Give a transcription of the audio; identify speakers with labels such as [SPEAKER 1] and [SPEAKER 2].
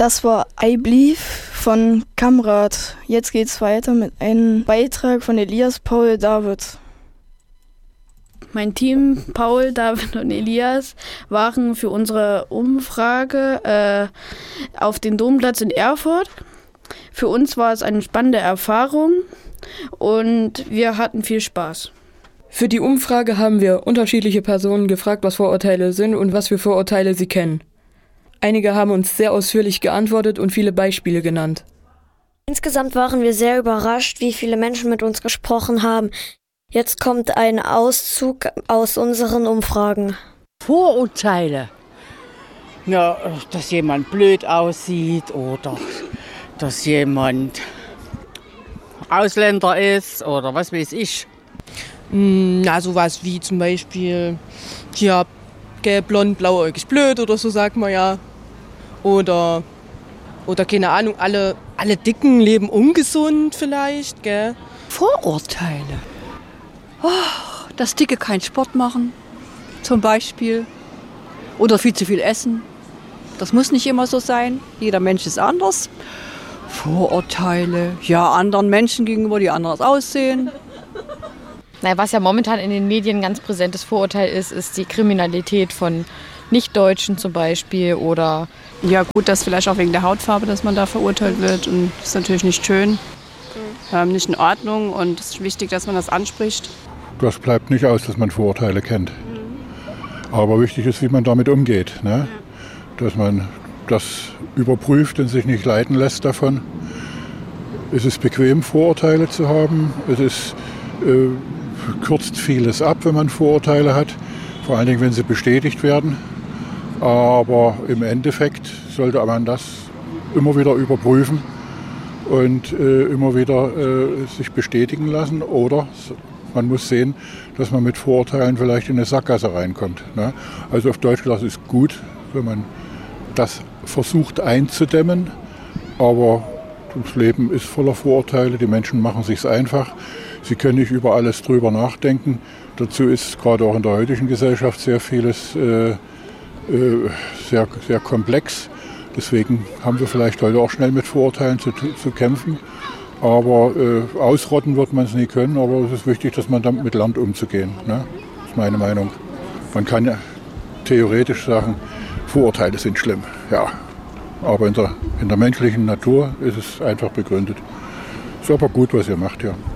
[SPEAKER 1] Das war I Believe von Kamrat. Jetzt geht's weiter mit einem Beitrag von Elias, Paul, David. Mein Team, Paul, David und Elias, waren für unsere Umfrage auf dem Domplatz in Erfurt. Für uns war es eine spannende Erfahrung und wir hatten viel Spaß.
[SPEAKER 2] Für die Umfrage haben wir unterschiedliche Personen gefragt, was Vorurteile sind und was für Vorurteile sie kennen. Einige haben uns sehr ausführlich geantwortet und viele Beispiele genannt.
[SPEAKER 3] Insgesamt waren wir sehr überrascht, wie viele Menschen mit uns gesprochen haben. Jetzt kommt ein Auszug aus unseren Umfragen.
[SPEAKER 4] Vorurteile? Ja, dass jemand blöd aussieht oder dass jemand Ausländer ist oder was weiß ich.
[SPEAKER 5] Na, sowas wie zum Beispiel, ja, blond, blauäugig, blöd oder so, sagt man ja. Oder keine Ahnung, alle Dicken leben ungesund vielleicht, gell?
[SPEAKER 6] Vorurteile? Oh, dass Dicke keinen Sport machen, zum Beispiel. Oder viel zu viel essen. Das muss nicht immer so sein. Jeder Mensch ist anders. Vorurteile, ja, anderen Menschen gegenüber, die anders aussehen.
[SPEAKER 7] Naja, was ja momentan in den Medien ein ganz präsentes Vorurteil ist die Kriminalität von Nichtdeutschen zum Beispiel oder...
[SPEAKER 8] Ja gut, das vielleicht auch wegen der Hautfarbe, dass man da verurteilt wird und das ist natürlich nicht schön, nicht in Ordnung und es ist wichtig, dass man das anspricht.
[SPEAKER 9] Das bleibt nicht aus, dass man Vorurteile kennt. Aber wichtig ist, wie man damit umgeht, ne? Dass man das überprüft und sich nicht leiten lässt davon. Es ist bequem, Vorurteile zu haben. Es kürzt vieles ab, wenn man Vorurteile hat, vor allen Dingen, wenn sie bestätigt werden. Aber im Endeffekt sollte man das immer wieder überprüfen und immer wieder sich bestätigen lassen. Oder man muss sehen, dass man mit Vorurteilen vielleicht in eine Sackgasse reinkommt, ne? Also auf Deutsch gesagt, ist gut, wenn man das versucht einzudämmen. Aber das Leben ist voller Vorurteile, die Menschen machen es sich einfach. Sie können nicht über alles drüber nachdenken. Dazu ist gerade auch in der heutigen Gesellschaft sehr vieles sehr, sehr komplex. Deswegen haben wir vielleicht heute auch schnell mit Vorurteilen zu kämpfen. Aber ausrotten wird man es nie können. Aber es ist wichtig, dass man damit lernt, umzugehen, ne? Das ist meine Meinung. Man kann ja theoretisch sagen, Vorurteile sind schlimm. Ja. Aber in der menschlichen Natur ist es einfach begründet. Ist aber gut, was ihr macht, ja.